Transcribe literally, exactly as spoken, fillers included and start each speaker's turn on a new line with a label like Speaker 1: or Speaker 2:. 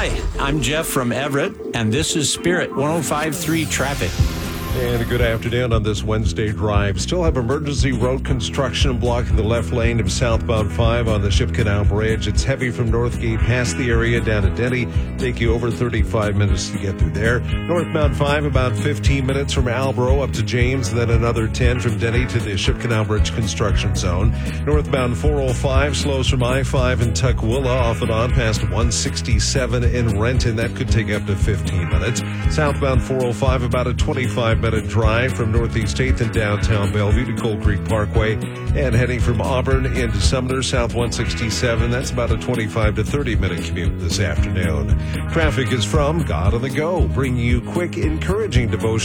Speaker 1: Hi, I'm Jeff from Everett, and this is Spirit one oh five point three traffic.
Speaker 2: And a good afternoon on this Wednesday drive. Still have emergency road construction blocking the left lane of southbound five on the Ship Canal Bridge. It's heavy from Northgate past the area down to Denny. Take you over thirty-five minutes to get through there. Northbound five about fifteen minutes from Albro up to James, then another ten from Denny to the Ship Canal Bridge construction zone. Northbound four oh five slows from I five in Tukwila off and on past one sixty-seven in Renton. That could take up to fifteen minutes. Southbound four oh five about a twenty-five minute drive from Northeast eighth in downtown Bellevue to Gold Creek Parkway, and heading from Auburn into Sumner South one sixty-seven. That's about a twenty-five to thirty minute commute this afternoon. Traffic is from God on the Go, bringing you quick, encouraging devotion